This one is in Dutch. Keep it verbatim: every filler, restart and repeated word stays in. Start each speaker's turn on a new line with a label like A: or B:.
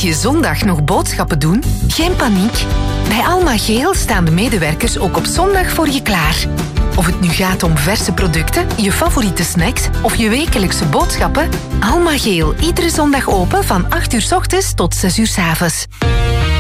A: Moet je zondag nog boodschappen doen? Geen paniek. Bij Alma Geel staan de medewerkers ook op zondag voor je klaar. Of het nu gaat om verse producten, je favoriete snacks of je wekelijkse boodschappen, Alma Geel, iedere zondag open van acht uur 's ochtends tot zes uur 's avonds.